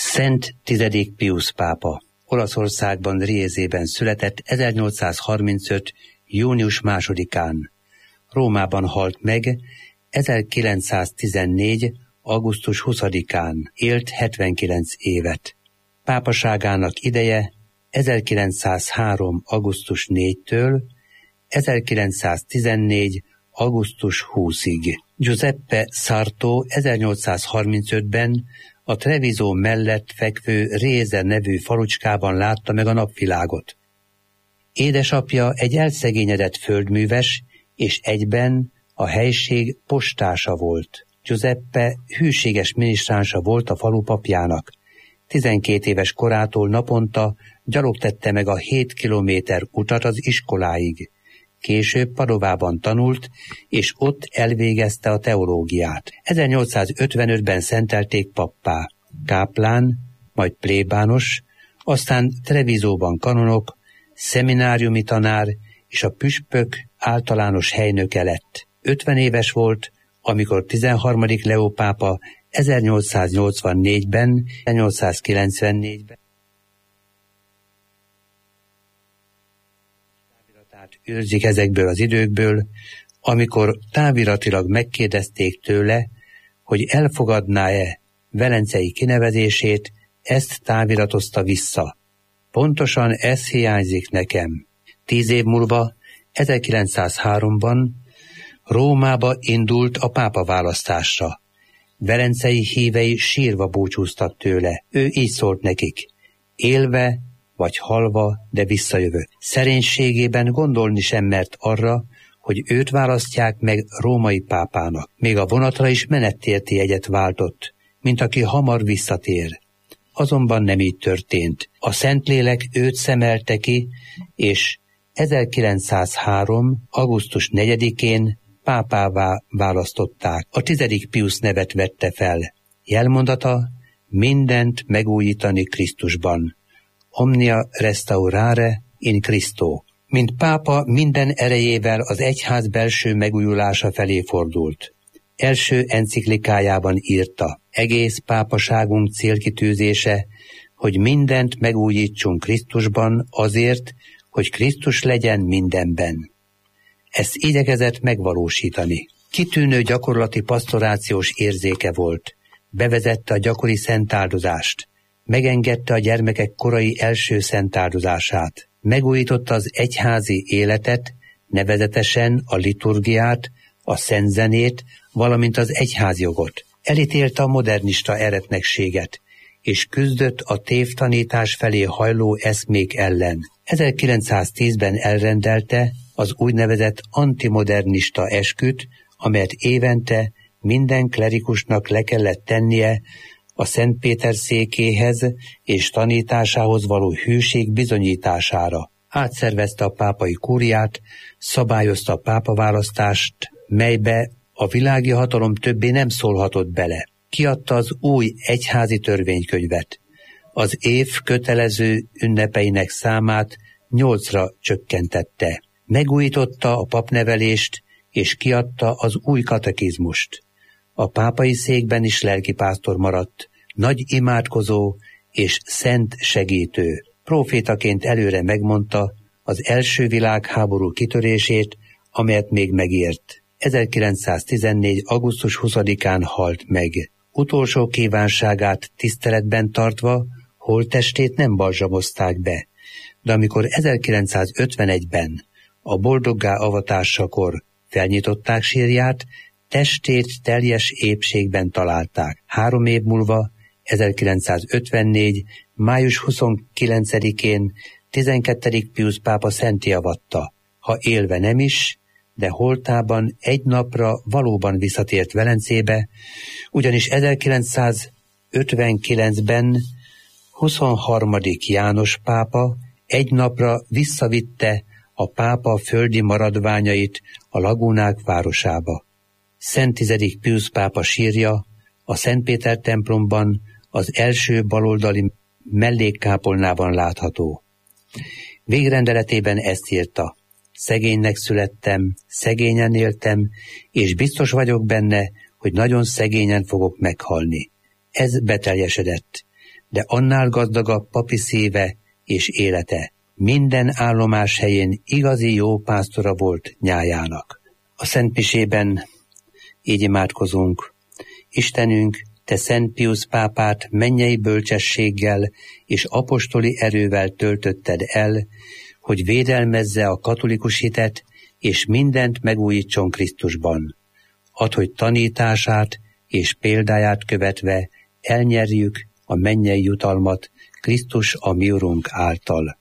Szent X. Piusz pápa Olaszországban, Riezében született 1835. június 2-án. Rómában halt meg 1914. augusztus 20-án, élt 79 évet. Pápaságának ideje 1903. augusztus 4-től 1914. augusztus 20-ig. Giuseppe Sarto 1835-ben a Treviso mellett fekvő Réze nevű falucskában látta meg a napvilágot. Édesapja egy elszegényedett földműves, és egyben a helység postása volt. Giuseppe hűséges minisztránsa volt a falu papjának. 12 éves korától naponta gyalog tette meg a 7 kilométer utat az iskoláig. Később Padovában tanult, és ott elvégezte a teológiát. 1855-ben szentelték pappá, káplán, majd plébános, aztán Trevisóban kanonok, szemináriumi tanár és a püspök általános helynöke lett. 50 éves volt, amikor 13. Leó pápa 1884-ben, 1894-ben őrzik ezekből az időkből, amikor táviratilag megkérdezték tőle, hogy elfogadná-e velencei kinevezését, ezt táviratozta vissza. Pontosan ez hiányzik nekem. 10 év múlva, 1903-ban Rómába indult a pápaválasztásra. Velencei hívei sírva búcsúztak tőle. Ő így szólt nekik: élve vagy halva, de visszajövök. Szerénységében gondolni sem mert arra, hogy őt választják meg római pápának. Még a vonatra is menettérti jegyet váltott, mint aki hamar visszatér. Azonban nem így történt. A Szentlélek őt szemelte ki, és 1903. augusztus 4-én pápává választották. A 10. Piusz nevet vette fel. Jelmondata: mindent megújítani Krisztusban. Omnia restaurare in Christo. Mint pápa minden erejével az egyház belső megújulása felé fordult. Első enciklikájában írta: egész pápaságunk célkitűzése, hogy mindent megújítsunk Krisztusban azért, hogy Krisztus legyen mindenben. Ezt igyekezett megvalósítani. Kitűnő gyakorlati pasztorációs érzéke volt. Bevezette a gyakori szentáldozást. Megengedte a gyermekek korai első szentáldozását. Megújította az egyházi életet, nevezetesen a liturgiát, a szentzenét, valamint az egyházjogot. Elítélte a modernista eretnekséget, és küzdött a tévtanítás felé hajló eszmék ellen. 1910-ben elrendelte az úgynevezett antimodernista esküt, amelyet évente minden klerikusnak le kellett tennie a Szent Péter székéhez és tanításához való hűség bizonyítására. Átszervezte a pápai kúriát, szabályozta a pápaválasztást, melybe a világi hatalom többé nem szólhatott bele. Kiadta az új egyházi törvénykönyvet. Az év kötelező ünnepeinek számát 8-ra csökkentette. Megújította a papnevelést, és kiadta az új katekizmust. A pápai székben is lelkipásztor maradt, nagy imádkozó és szent segítő. Prófétaként előre megmondta az első világháború kitörését, amelyet még megért. 1914. augusztus 20-án halt meg. Utolsó kívánságát tiszteletben tartva holttestét nem balzsamozták be, de amikor 1951-ben a boldoggá avatásakor felnyitották sírját, testét teljes épségben találták. 3 év múlva, 1954. május 29-én 12. Piusz pápa szenttiavatta, ha élve nem is, de holtában egy napra valóban visszatért Velencébe, ugyanis 1959-ben 23. János pápa egy napra visszavitte a pápa földi maradványait a Lagúnák városába. Szent X. Piusz pápa sírja a Szent Péter templomban az első baloldali mellékkápolnában látható. Végrendeletében ezt írta: szegénynek születtem, szegényen éltem, és biztos vagyok benne, hogy nagyon szegényen fogok meghalni. Ez beteljesedett. de annál gazdagabb papi szíve és élete. Minden állomás helyén igazi jó pásztora volt nyájának. A szentmisében így imádkozunk. Istenünk, te Szent Piusz pápát mennyei bölcsességgel és apostoli erővel töltötted el, hogy védelmezze a katolikus hitet, és mindent megújítson Krisztusban. Add, hogy tanítását és példáját követve elnyerjük a mennyei jutalmat Krisztus a mi Urunk által.